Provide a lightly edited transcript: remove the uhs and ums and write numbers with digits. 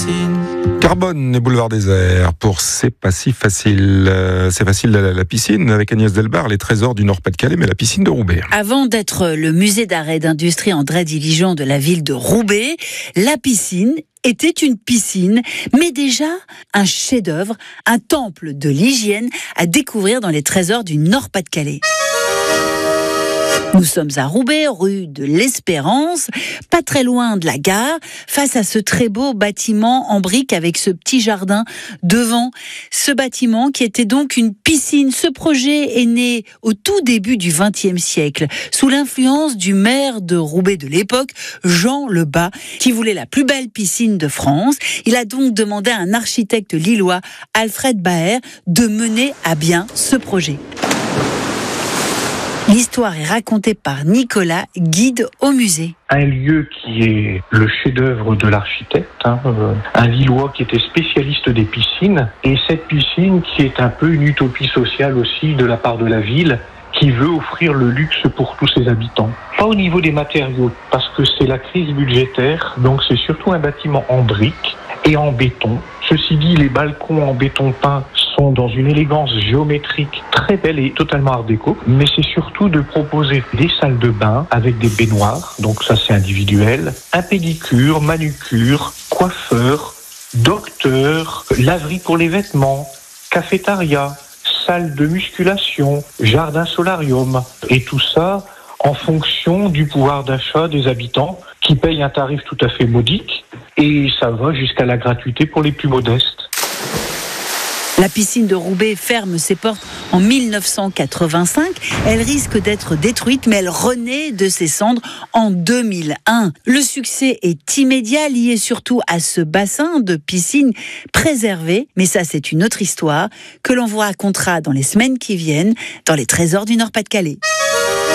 piscine. Carbone et Boulevard Désert pour C'est pas si facile. C'est facile la piscine avec Agnès Delbar, les trésors du Nord-Pas-de-Calais, mais la piscine de Roubaix. Avant d'être le musée d'art et d'industrie André Diligent de la ville de Roubaix, la piscine était une piscine, mais déjà un chef-d'œuvre, un temple de l'hygiène à découvrir dans les trésors du Nord-Pas-de-Calais. Nous sommes à Roubaix, rue de l'Espérance, pas très loin de la gare, face à ce très beau bâtiment en briques avec ce petit jardin devant. Ce bâtiment qui était donc une piscine. Ce projet est né au tout début du XXe siècle, sous l'influence du maire de Roubaix de l'époque, Jean Lebas, qui voulait la plus belle piscine de France. Il a donc demandé à un architecte lillois, Alfred Baer, de mener à bien ce projet. L'histoire est racontée par Nicolas, guide au musée. Un lieu qui est le chef-d'œuvre de l'architecte, un Lillois qui était spécialiste des piscines, et cette piscine qui est un peu une utopie sociale aussi de la part de la ville, qui veut offrir le luxe pour tous ses habitants. Pas au niveau des matériaux, parce que c'est la crise budgétaire, donc c'est surtout un bâtiment en briques et en béton. Ceci dit, les balcons en béton peint sont dans une élégance géométrique très belle et totalement art déco, mais c'est surtout de proposer des salles de bain avec des baignoires, donc ça c'est individuel, un pédicure, manucure, coiffeur, docteur, laverie pour les vêtements, cafétéria, salle de musculation, jardin solarium, et tout ça en fonction du pouvoir d'achat des habitants qui payent un tarif tout à fait modique, et ça va jusqu'à la gratuité pour les plus modestes. La piscine de Roubaix ferme ses portes en 1985. Elle risque d'être détruite, mais elle renaît de ses cendres en 2001. Le succès est immédiat, lié surtout à ce bassin de piscine préservé. Mais ça, c'est une autre histoire que l'on vous racontera dans les semaines qui viennent dans les trésors du Nord-Pas-de-Calais.